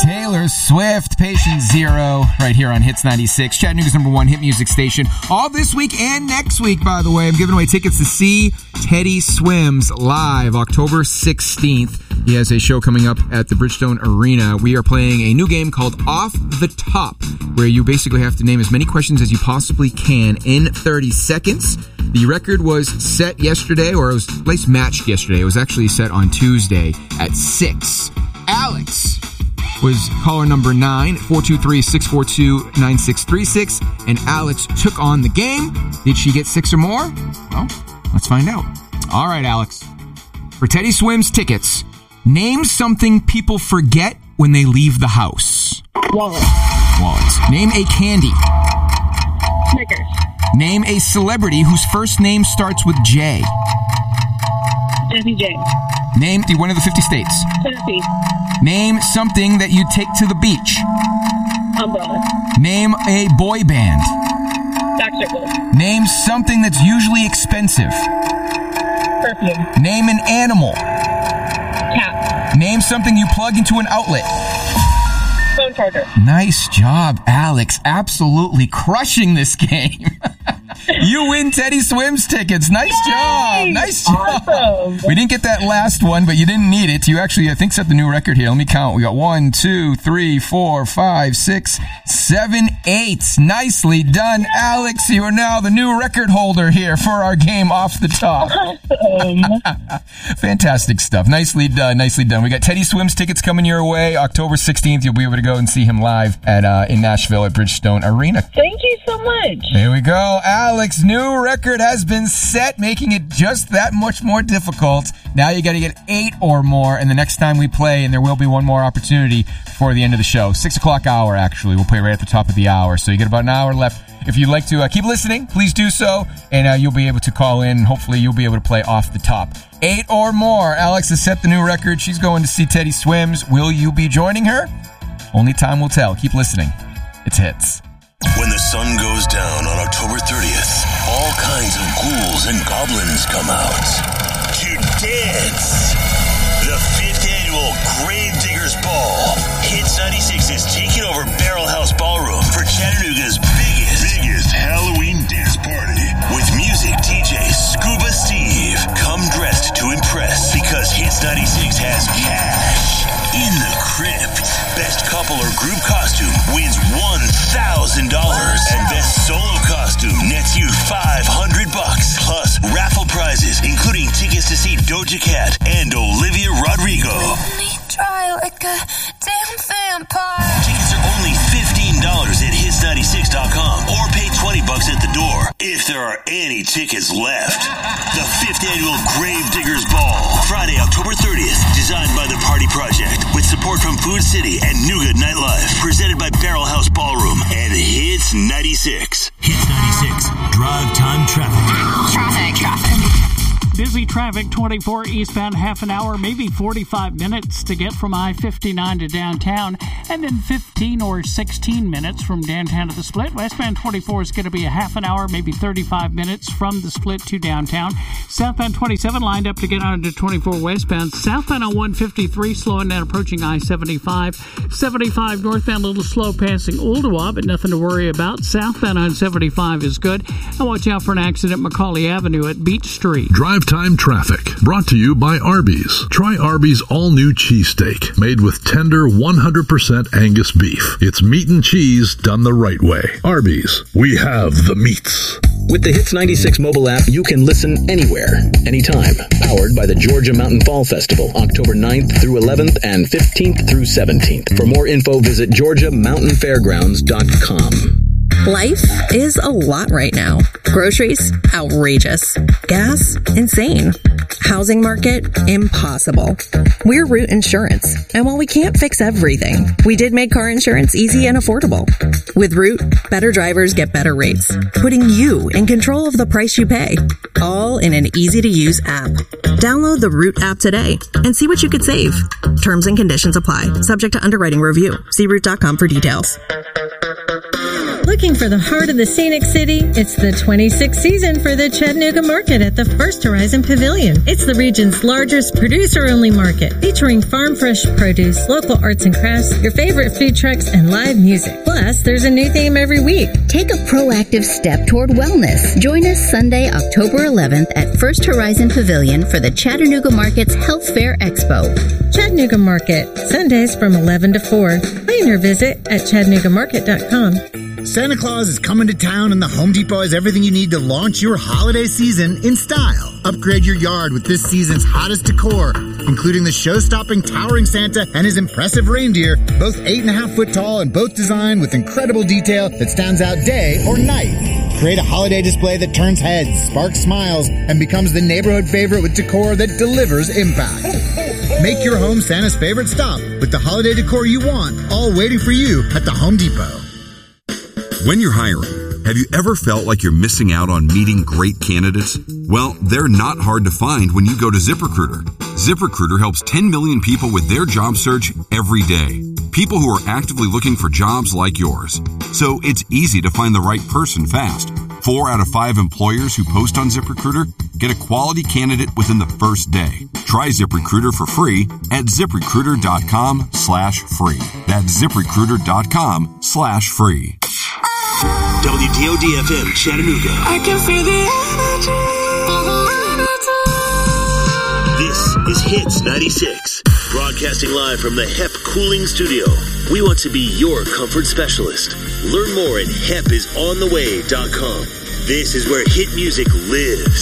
Taylor Swift, Patient Zero, right here on Hits 96, Chattanooga's #1 hit music station. All this week and next week, by the way, I'm giving away tickets to see Teddy Swims live October 16th. He has a show coming up at the Bridgestone Arena. We are playing a new game called Off the Top, where you basically have to name as many questions as you possibly can in 30 seconds. The record was set yesterday, or it was at least matched yesterday. It was actually set on Tuesday at 6. Alex was caller number 9, 423-642-9636, and Alex took on the game. Did she get 6 or more? Well, let's find out. All right, Alex. For Teddy Swims tickets, name something people forget when they leave the house. Wallet. Name a candy. Snickers. Name a celebrity whose first name starts with J. Jesse James. Name one of the 50 states. Tennessee. Name something that you take to the beach. Umbrella. Name a boy band. Backstreet Boys. Name something that's usually expensive. Perfume. Name an animal. Cat. Name something you plug into an outlet. Phone charger. Nice job, Alex. Absolutely crushing this game. You win Teddy Swims tickets. Nice job. Nice job. Awesome. We didn't get that last one, but you didn't need it. You actually, I think, set the new record here. Let me count. We got 1, 2, 3, 4, 5, 6, 7, 8. Nicely done, Alex. You are now the new record holder here for our game Off the Top. Awesome. Fantastic stuff. Nicely done. Nicely done. We got Teddy Swims tickets coming your way. October 16th, you'll be able to go and see him live at in Nashville at Bridgestone Arena. Thank you so much. There we go. Alex, new record has been set, making it just that much more difficult. Now you got to get 8 or more, and the next time we play, and there will be one more opportunity before the end of the show. 6 o'clock hour, actually. We'll play right at the top of the hour, so you get about an hour left. If you'd like to keep listening, please do so, and you'll be able to call in, and hopefully you'll be able to play Off the Top. 8 or more. Alex has set the new record. She's going to see Teddy Swims. Will you be joining her? Only time will tell. Keep listening. It's Hits. When the sun goes down on October 30th, all kinds of ghouls and goblins come out to dance. The 5th annual Gravediggers Ball. Hits 96 is taking over Barrel House Ballroom for Chattanooga's biggest Halloween dance party. With music DJ Scuba Steve. Come dressed to impress because Hits 96 has cash in the crypt. Best couple or group costume wins $1,000. And best solo costume nets you $500. Plus raffle prizes, including tickets to see Doja Cat and Olivia Rodrigo. Try like a damn vampire. Tickets are only $15 at hits96.com or pay $20 at the door if there are any tickets left. The 5th annual Gravediggers Ball, Friday, October 30th, designed by The Party Project with support from Food City and New Good Nightlife, presented by Barrel House Ballroom and Hits 96. Hits 96, drive time traffic. Busy traffic, 24 eastbound, half an hour, maybe 45 minutes to get from I-59 to downtown, and then 15 or 16 minutes from downtown to the Split. Westbound 24 is going to be a half an hour, maybe 35 minutes from the Split to downtown. Southbound 27 lined up to get on to 24 westbound. Southbound on 153 slowing down approaching I-75. 75 northbound a little slow passing Ooltewah, but nothing to worry about. Southbound on 75 is good. And watch out for an accident Macaulay Avenue at Beach Street. Drive time traffic brought to you by Arby's. Try Arby's all-new cheesesteak made with tender 100% Angus beef. It's meat and cheese done the right way. Arby's, we have the meats. With the Hits 96 mobile app, you can listen anywhere, anytime. Powered by the Georgia Mountain Fall Festival, October 9th through 11th and 15th through 17th. For more info, visit GeorgiaMountainFairgrounds.com. Life is a lot right now. Groceries, outrageous. Gas, insane. Housing market, impossible. We're Root Insurance, and while we can't fix everything, we did make car insurance easy and affordable. With Root, better drivers get better rates, putting you in control of the price you pay, all in an easy-to-use app. Download the Root app today and see what you could save. Terms and conditions apply, subject to underwriting review. See Root.com for details. Looking for the heart of the scenic city? It's the 26th season for the Chattanooga Market at the First Horizon Pavilion. It's the region's largest producer-only market, featuring farm fresh produce, local arts and crafts, your favorite food trucks, and live music. Plus, there's a new theme every week. Take a proactive step toward wellness. Join us Sunday, October 11th at First Horizon Pavilion for the Chattanooga Market's Health Fair Expo. Chattanooga Market, Sundays from 11 to 4. Plan your visit at ChattanoogaMarket.com. Santa Claus is coming to town, and the Home Depot has everything you need to launch your holiday season in style. Upgrade your yard with this season's hottest decor, including the show-stopping towering Santa and his impressive reindeer, both 8.5 foot tall and both designed with incredible detail that stands out day or night. Create a holiday display that turns heads, sparks smiles, and becomes the neighborhood favorite with decor that delivers impact. Make your home Santa's favorite stop with the holiday decor you want, all waiting for you at the Home Depot. When you're hiring, have you ever felt like you're missing out on meeting great candidates? Well, they're not hard to find when you go to ZipRecruiter. ZipRecruiter helps 10 million people with their job search every day. People who are actively looking for jobs like yours. So it's easy to find the right person fast. 4 out of 5 employers who post on ZipRecruiter get a quality candidate within the first day. Try ZipRecruiter for free at ZipRecruiter.com/free. That's ZipRecruiter.com/free. WDOD-FM Chattanooga. I can feel the energy. This is Hits 96, broadcasting live from the HEP Cooling Studio. We want to be your comfort specialist. Learn more at HEPisOnTheWay.com. This is where hit music lives.